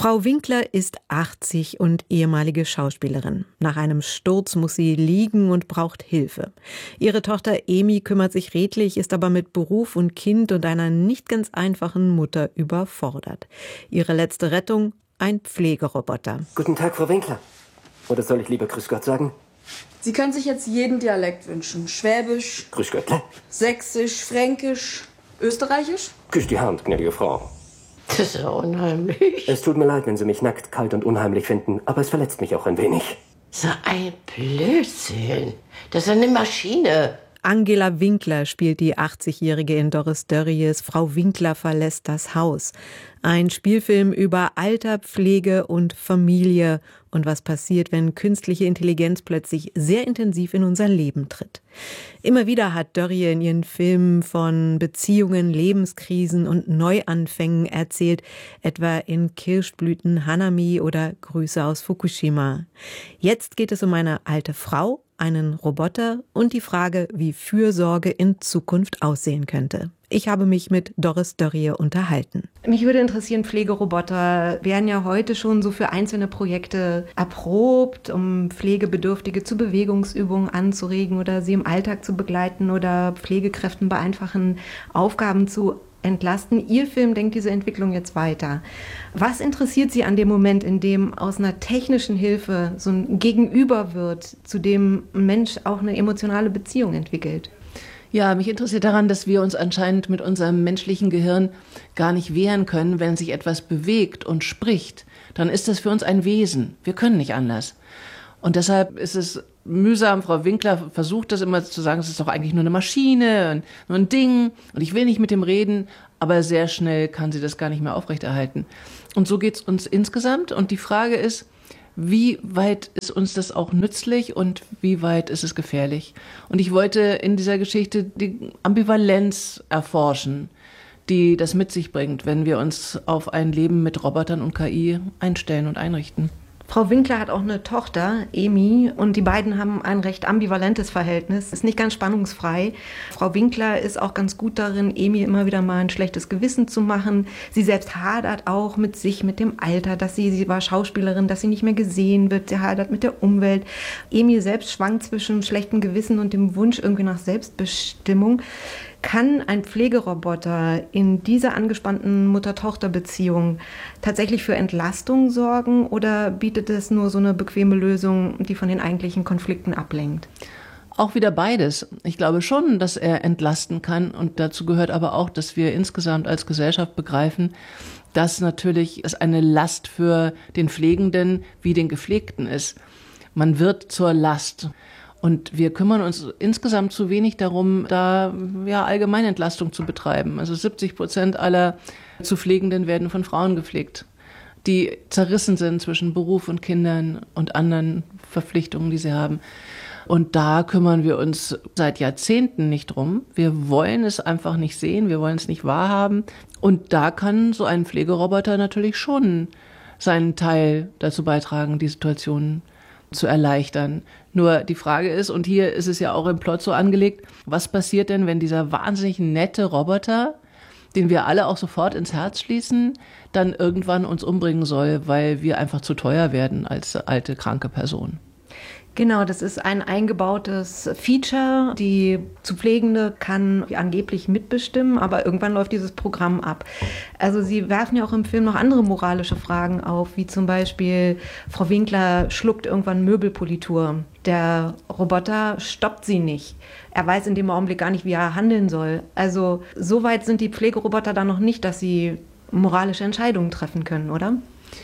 Frau Winkler ist 80 und ehemalige Schauspielerin. Nach einem Sturz muss sie liegen und braucht Hilfe. Ihre Tochter Emi kümmert sich redlich, ist aber mit Beruf und Kind und einer nicht ganz einfachen Mutter überfordert. Ihre letzte Rettung: ein Pflegeroboter. Guten Tag, Frau Winkler. Oder soll ich lieber Grüß Gott sagen? Sie können sich jetzt jeden Dialekt wünschen. Schwäbisch, Grüß Göttle. Sächsisch, Fränkisch, Österreichisch. Küss die Hand, gnädige Frau. Das ist ja unheimlich. Es tut mir leid, wenn Sie mich nackt, kalt und unheimlich finden, aber es verletzt mich auch ein wenig. So ein Blödsinn. Das ist eine Maschine. Angela Winkler spielt die 80-Jährige in Doris Dörries Frau Winkler verlässt das Haus. Ein Spielfilm über Alter, Pflege und Familie und was passiert, wenn künstliche Intelligenz plötzlich sehr intensiv in unser Leben tritt. Immer wieder hat Dörrie in ihren Filmen von Beziehungen, Lebenskrisen und Neuanfängen erzählt, etwa in Kirschblüten, Hanami oder Grüße aus Fukushima. Jetzt geht es um eine alte Frau, einen Roboter und die Frage, wie Fürsorge in Zukunft aussehen könnte. Ich habe mich mit Doris Dörrie unterhalten. Mich würde interessieren, Pflegeroboter werden ja heute schon so für einzelne Projekte erprobt, um Pflegebedürftige zu Bewegungsübungen anzuregen oder sie im Alltag zu begleiten oder Pflegekräften bei einfachen Aufgaben zu entlasten. Ihr Film denkt diese Entwicklung jetzt weiter. Was interessiert Sie an dem Moment, in dem aus einer technischen Hilfe so ein Gegenüber wird, zu dem ein Mensch auch eine emotionale Beziehung entwickelt? Ja, mich interessiert daran, dass wir uns anscheinend mit unserem menschlichen Gehirn gar nicht wehren können, wenn sich etwas bewegt und spricht. Dann ist das für uns ein Wesen. Wir können nicht anders. Und deshalb ist es mühsam. Frau Winkler versucht das immer zu sagen, es ist doch eigentlich nur eine Maschine, nur ein Ding und ich will nicht mit dem reden, aber sehr schnell kann sie das gar nicht mehr aufrechterhalten. Und so geht's uns insgesamt. Und die Frage ist, wie weit ist uns das auch nützlich und wie weit ist es gefährlich? Und ich wollte in dieser Geschichte die Ambivalenz erforschen, die das mit sich bringt, wenn wir uns auf ein Leben mit Robotern und KI einstellen und einrichten. Frau Winkler hat auch eine Tochter, Emi, und die beiden haben ein recht ambivalentes Verhältnis. Ist nicht ganz spannungsfrei. Frau Winkler ist auch ganz gut darin, Emi immer wieder mal ein schlechtes Gewissen zu machen. Sie selbst hadert auch mit sich, mit dem Alter, dass sie war Schauspielerin, dass sie nicht mehr gesehen wird. Sie hadert mit der Umwelt. Emi selbst schwankt zwischen schlechtem Gewissen und dem Wunsch irgendwie nach Selbstbestimmung. Kann ein Pflegeroboter in dieser angespannten Mutter-Tochter-Beziehung tatsächlich für Entlastung sorgen oder bietet es nur so eine bequeme Lösung, die von den eigentlichen Konflikten ablenkt? Auch wieder beides. Ich glaube schon, dass er entlasten kann und dazu gehört aber auch, dass wir insgesamt als Gesellschaft begreifen, dass natürlich es eine Last für den Pflegenden wie den Gepflegten ist. Man wird zur Last. Und wir kümmern uns insgesamt zu wenig darum, da Allgemeinentlastung zu betreiben. Also 70% aller zu Pflegenden werden von Frauen gepflegt, die zerrissen sind zwischen Beruf und Kindern und anderen Verpflichtungen, die sie haben. Und da kümmern wir uns seit Jahrzehnten nicht drum. Wir wollen es einfach nicht sehen, wir wollen es nicht wahrhaben. Und da kann so ein Pflegeroboter natürlich schon seinen Teil dazu beitragen, die Situation zu erleichtern. Nur die Frage ist, und hier ist es ja auch im Plot so angelegt, was passiert denn, wenn dieser wahnsinnig nette Roboter, den wir alle auch sofort ins Herz schließen, dann irgendwann uns umbringen soll, weil wir einfach zu teuer werden als alte, kranke Person? Genau, das ist ein eingebautes Feature. Die zu Pflegende kann angeblich mitbestimmen, aber irgendwann läuft dieses Programm ab. Also Sie werfen ja auch im Film noch andere moralische Fragen auf, wie zum Beispiel Frau Winkler schluckt irgendwann Möbelpolitur. Der Roboter stoppt sie nicht. Er weiß in dem Augenblick gar nicht, wie er handeln soll. Also so weit sind die Pflegeroboter da noch nicht, dass sie moralische Entscheidungen treffen können, oder?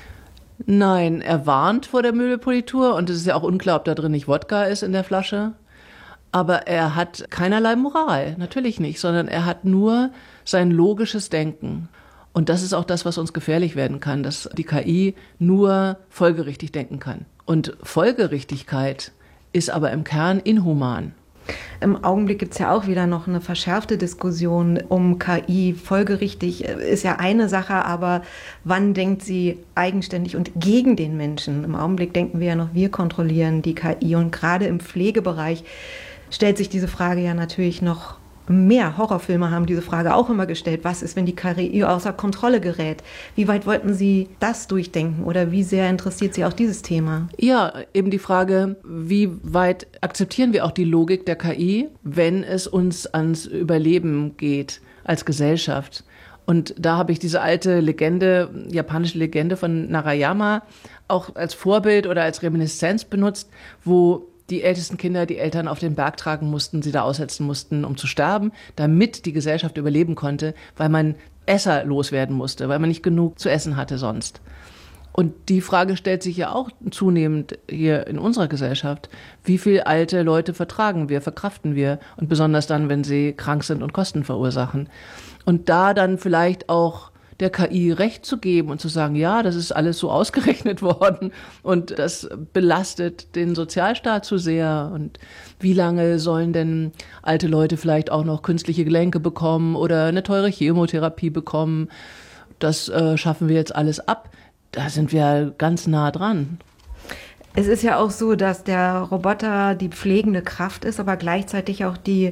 Nein, er warnt vor der Möbelpolitur und es ist ja auch unklar, ob da drin nicht Wodka ist in der Flasche. Aber er hat keinerlei Moral, natürlich nicht, sondern er hat nur sein logisches Denken. Und das ist auch das, was uns gefährlich werden kann, dass die KI nur folgerichtig denken kann. Und Folgerichtigkeit ist aber im Kern inhuman. Im Augenblick gibt es ja auch wieder noch eine verschärfte Diskussion um KI. Folgerichtig ist ja eine Sache, aber wann denkt sie eigenständig und gegen den Menschen? Im Augenblick denken wir ja noch, wir kontrollieren die KI. Und gerade im Pflegebereich stellt sich diese Frage ja natürlich noch mehr Horrorfilme haben diese Frage auch immer gestellt. Was ist, wenn die KI außer Kontrolle gerät? Wie weit wollten Sie das durchdenken oder wie sehr interessiert Sie auch dieses Thema? Ja, eben die Frage, wie weit akzeptieren wir auch die Logik der KI, wenn es uns ans Überleben geht als Gesellschaft? Und da habe ich diese alte Legende, japanische Legende von Narayama auch als Vorbild oder als Reminiszenz benutzt, wo die ältesten Kinder die Eltern auf den Berg tragen mussten, sie da aussetzen mussten, um zu sterben, damit die Gesellschaft überleben konnte, weil man Esser loswerden musste, weil man nicht genug zu essen hatte sonst. Und die Frage stellt sich ja auch zunehmend hier in unserer Gesellschaft. Wie viele alte Leute vertragen wir, verkraften wir? Und besonders dann, wenn sie krank sind und Kosten verursachen. Und da dann vielleicht auch der KI Recht zu geben und zu sagen, ja, das ist alles so ausgerechnet worden und das belastet den Sozialstaat zu sehr. Und wie lange sollen denn alte Leute vielleicht auch noch künstliche Gelenke bekommen oder eine teure Chemotherapie bekommen? Das schaffen wir jetzt alles ab. Da sind wir ganz nah dran. Es ist ja auch so, dass der Roboter die pflegende Kraft ist, aber gleichzeitig auch die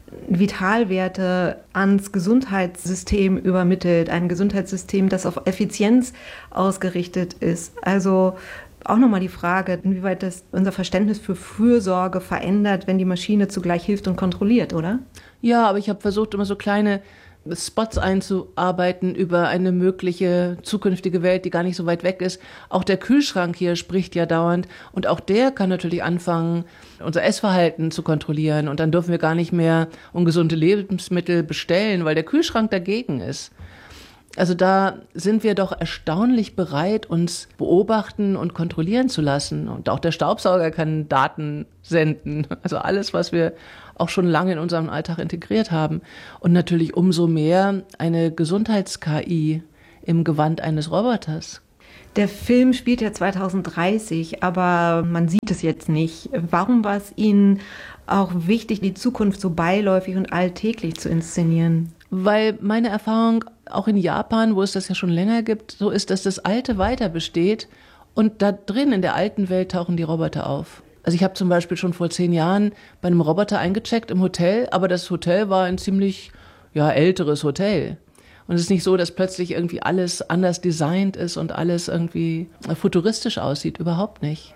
Vitalwerte ans Gesundheitssystem übermittelt. Ein Gesundheitssystem, das auf Effizienz ausgerichtet ist. Also auch nochmal die Frage, inwieweit das unser Verständnis für Fürsorge verändert, wenn die Maschine zugleich hilft und kontrolliert, oder? Ja, aber ich habe versucht, immer so kleine Spots einzuarbeiten über eine mögliche zukünftige Welt, die gar nicht so weit weg ist. Auch der Kühlschrank hier spricht ja dauernd und auch der kann natürlich anfangen, unser Essverhalten zu kontrollieren und dann dürfen wir gar nicht mehr ungesunde Lebensmittel bestellen, weil der Kühlschrank dagegen ist. Also da sind wir doch erstaunlich bereit, uns beobachten und kontrollieren zu lassen. Und auch der Staubsauger kann Daten senden. Also alles, was wir auch schon lange in unserem Alltag integriert haben. Und natürlich umso mehr eine Gesundheits-KI im Gewand eines Roboters. Der Film spielt ja 2030, aber man sieht es jetzt nicht. Warum war es Ihnen auch wichtig, die Zukunft so beiläufig und alltäglich zu inszenieren? Weil meine Erfahrung auch in Japan, wo es das ja schon länger gibt, so ist, dass das Alte weiter besteht und da drin in der alten Welt tauchen die Roboter auf. Also ich habe zum Beispiel schon vor 10 Jahren bei einem Roboter eingecheckt im Hotel, aber das Hotel war ein ziemlich älteres Hotel. Und es ist nicht so, dass plötzlich irgendwie alles anders designt ist und alles irgendwie futuristisch aussieht, überhaupt nicht.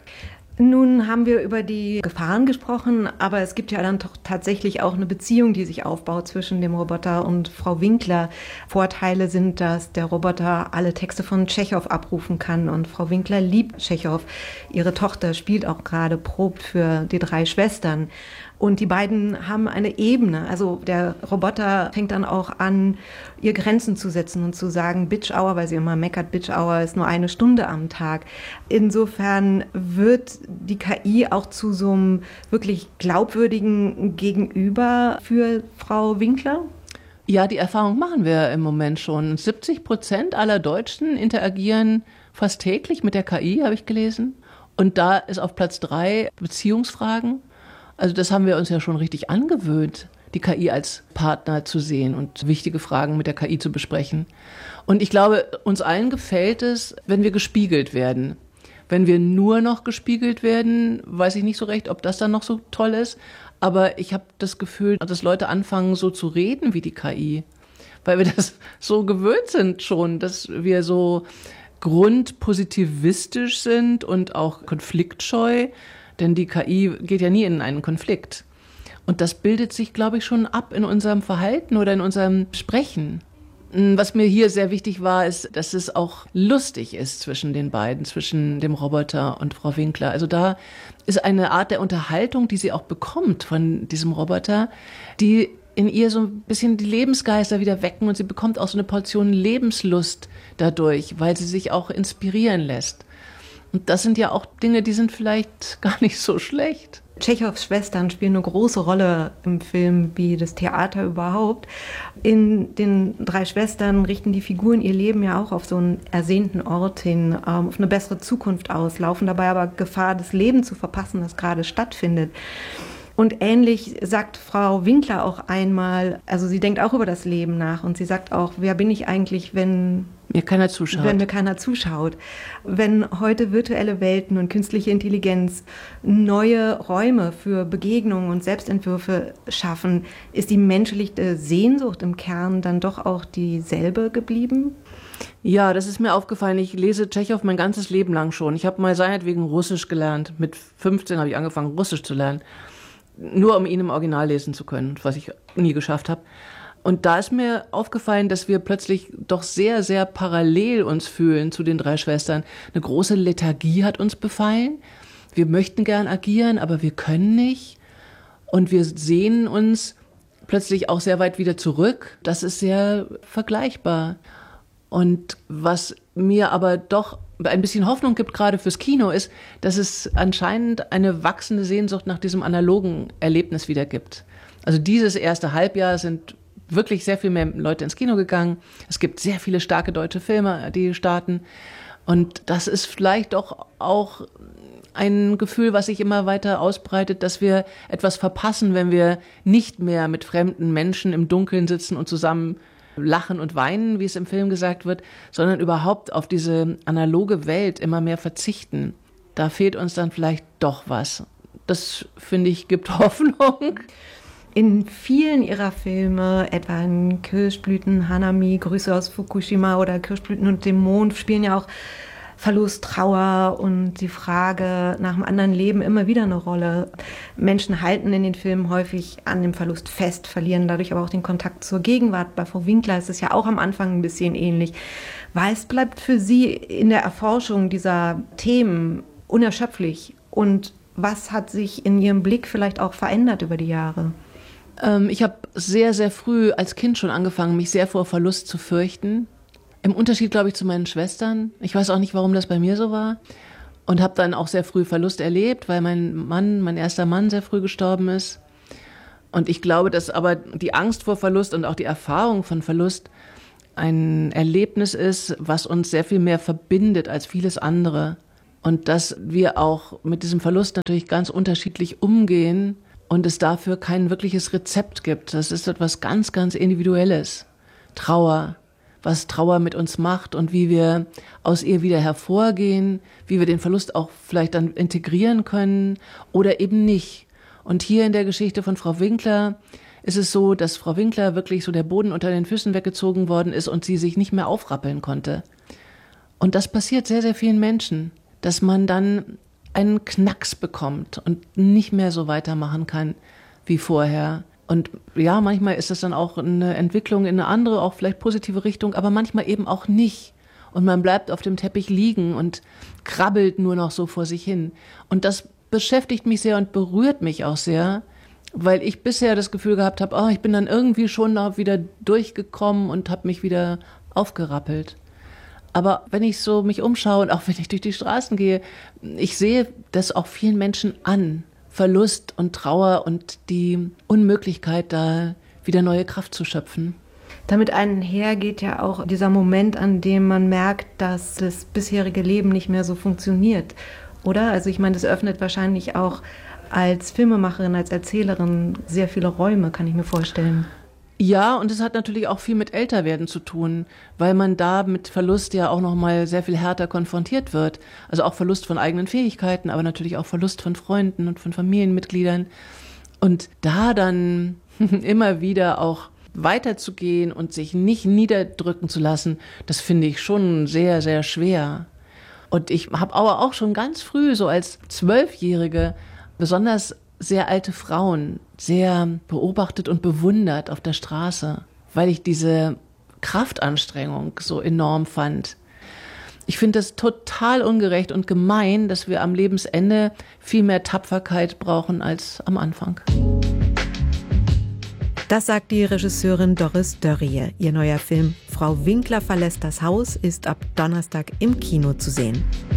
Nun haben wir über die Gefahren gesprochen, aber es gibt ja dann doch tatsächlich auch eine Beziehung, die sich aufbaut zwischen dem Roboter und Frau Winkler. Vorteile sind, dass der Roboter alle Texte von Tschechow abrufen kann und Frau Winkler liebt Tschechow. Ihre Tochter spielt auch gerade, probt für die 3 Schwestern. Und die beiden haben eine Ebene. Also der Roboter fängt dann auch an, ihr Grenzen zu setzen und zu sagen, Bitch Hour, weil sie immer meckert, Bitch Hour ist nur 1 Stunde am Tag. Insofern wird die KI auch zu so einem wirklich glaubwürdigen Gegenüber für Frau Winkler? Ja, die Erfahrung machen wir im Moment schon. 70% aller Deutschen interagieren fast täglich mit der KI, habe ich gelesen. Und da ist auf Platz 3 Beziehungsfragen. Also das haben wir uns ja schon richtig angewöhnt, die KI als Partner zu sehen und wichtige Fragen mit der KI zu besprechen. Und ich glaube, uns allen gefällt es, wenn wir gespiegelt werden. Wenn wir nur noch gespiegelt werden, weiß ich nicht so recht, ob das dann noch so toll ist. Aber ich habe das Gefühl, dass Leute anfangen, so zu reden wie die KI. Weil wir das so gewöhnt sind schon, dass wir so grundpositivistisch sind und auch konfliktscheu. Denn die KI geht ja nie in einen Konflikt. Und das bildet sich, glaube ich, schon ab in unserem Verhalten oder in unserem Sprechen. Was mir hier sehr wichtig war, ist, dass es auch lustig ist zwischen den beiden, zwischen dem Roboter und Frau Winkler. Also da ist eine Art der Unterhaltung, die sie auch bekommt von diesem Roboter, die in ihr so ein bisschen die Lebensgeister wieder wecken und sie bekommt auch so eine Portion Lebenslust dadurch, weil sie sich auch inspirieren lässt. Und das sind ja auch Dinge, die sind vielleicht gar nicht so schlecht. Tschechows Schwestern spielen eine große Rolle im Film, wie das Theater überhaupt. In den 3 Schwestern richten die Figuren ihr Leben ja auch auf so einen ersehnten Ort hin, auf eine bessere Zukunft aus, laufen dabei aber Gefahr, das Leben zu verpassen, das gerade stattfindet. Und ähnlich sagt Frau Winkler auch einmal, also sie denkt auch über das Leben nach und sie sagt auch, wer bin ich eigentlich, wenn mir keiner zuschaut. Wenn mir keiner zuschaut. Wenn heute virtuelle Welten und künstliche Intelligenz neue Räume für Begegnungen und Selbstentwürfe schaffen, ist die menschliche Sehnsucht im Kern dann doch auch dieselbe geblieben? Ja, das ist mir aufgefallen. Ich lese Tschechow mein ganzes Leben lang schon. Ich habe mal seinetwegen Russisch gelernt. Mit 15 habe ich angefangen, Russisch zu lernen. Nur um ihn im Original lesen zu können, was ich nie geschafft habe. Und da ist mir aufgefallen, dass wir plötzlich doch sehr, sehr parallel uns fühlen zu den 3 Schwestern. Eine große Lethargie hat uns befallen. Wir möchten gern agieren, aber wir können nicht. Und wir sehnen uns plötzlich auch sehr weit wieder zurück. Das ist sehr vergleichbar. Und was mir aber doch ein bisschen Hoffnung gibt, gerade fürs Kino, ist, dass es anscheinend eine wachsende Sehnsucht nach diesem analogen Erlebnis wieder gibt. Also dieses erste Halbjahr sind wirklich sehr viel mehr Leute ins Kino gegangen. Es gibt sehr viele starke deutsche Filme, die starten. Und das ist vielleicht doch auch ein Gefühl, was sich immer weiter ausbreitet, dass wir etwas verpassen, wenn wir nicht mehr mit fremden Menschen im Dunkeln sitzen und zusammen lachen und weinen, wie es im Film gesagt wird, sondern überhaupt auf diese analoge Welt immer mehr verzichten. Da fehlt uns dann vielleicht doch was. Das, finde ich, gibt Hoffnung. In vielen ihrer Filme, etwa in Kirschblüten, Hanami, Grüße aus Fukushima oder Kirschblüten und dem Mond, spielen ja auch Verlust, Trauer und die Frage nach einem anderen Leben immer wieder eine Rolle. Menschen halten in den Filmen häufig an dem Verlust fest, verlieren dadurch aber auch den Kontakt zur Gegenwart. Bei Frau Winkler ist es ja auch am Anfang ein bisschen ähnlich. Was bleibt für Sie in der Erforschung dieser Themen unerschöpflich? Und was hat sich in Ihrem Blick vielleicht auch verändert über die Jahre? Ich habe sehr, sehr früh als Kind schon angefangen, mich sehr vor Verlust zu fürchten. Im Unterschied, glaube ich, zu meinen Schwestern. Ich weiß auch nicht, warum das bei mir so war. Und habe dann auch sehr früh Verlust erlebt, weil mein erster Mann sehr früh gestorben ist. Und ich glaube, dass aber die Angst vor Verlust und auch die Erfahrung von Verlust ein Erlebnis ist, was uns sehr viel mehr verbindet als vieles andere. Und dass wir auch mit diesem Verlust natürlich ganz unterschiedlich umgehen und es dafür kein wirkliches Rezept gibt. Das ist etwas ganz, ganz Individuelles. Trauer, was Trauer mit uns macht und wie wir aus ihr wieder hervorgehen, wie wir den Verlust auch vielleicht dann integrieren können oder eben nicht. Und hier in der Geschichte von Frau Winkler ist es so, dass Frau Winkler wirklich so der Boden unter den Füßen weggezogen worden ist und sie sich nicht mehr aufrappeln konnte. Und das passiert sehr, sehr vielen Menschen, dass man dann einen Knacks bekommt und nicht mehr so weitermachen kann wie vorher. Und ja, manchmal ist das dann auch eine Entwicklung in eine andere, auch vielleicht positive Richtung, aber manchmal eben auch nicht. Und man bleibt auf dem Teppich liegen und krabbelt nur noch so vor sich hin. Und das beschäftigt mich sehr und berührt mich auch sehr, weil ich bisher das Gefühl gehabt habe, ich bin dann irgendwie schon noch wieder durchgekommen und habe mich wieder aufgerappelt. Aber wenn ich so mich umschaue und auch wenn ich durch die Straßen gehe, ich sehe das auch vielen Menschen an. Verlust und Trauer und die Unmöglichkeit, da wieder neue Kraft zu schöpfen. Damit einhergeht ja auch dieser Moment, an dem man merkt, dass das bisherige Leben nicht mehr so funktioniert, oder? Also ich meine, das öffnet wahrscheinlich auch als Filmemacherin, als Erzählerin sehr viele Räume, kann ich mir vorstellen. Ja, und es hat natürlich auch viel mit Älterwerden zu tun, weil man da mit Verlust ja auch noch mal sehr viel härter konfrontiert wird. Also auch Verlust von eigenen Fähigkeiten, aber natürlich auch Verlust von Freunden und von Familienmitgliedern. Und da dann immer wieder auch weiterzugehen und sich nicht niederdrücken zu lassen, das finde ich schon sehr, sehr schwer. Und ich habe aber auch schon ganz früh, so als 12-Jährige, besonders sehr alte Frauen sehr beobachtet und bewundert auf der Straße, weil ich diese Kraftanstrengung so enorm fand. Ich finde das total ungerecht und gemein, dass wir am Lebensende viel mehr Tapferkeit brauchen als am Anfang. Das sagt die Regisseurin Doris Dörrie. Ihr neuer Film Frau Winkler verlässt das Haus ist ab Donnerstag im Kino zu sehen.